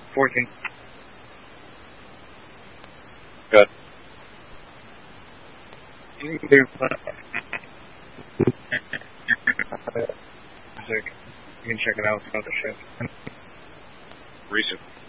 14. Good. You can do you can check it out throughout the shift. Recent.